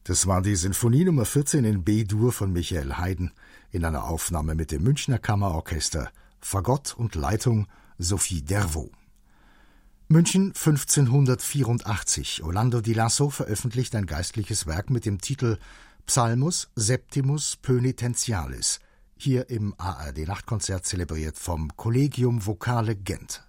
Das war die Sinfonie Nummer 14 in B-Dur von Michael Haydn in einer Aufnahme mit dem Münchner Kammerorchester, Fagott und Leitung Sophie Dervaux. München 1584. Orlando di Lasso veröffentlicht ein geistliches Werk mit dem Titel Psalmus Septimus Pönitentialis, hier im ARD-Nachtkonzert zelebriert vom Collegium Vocale Gent.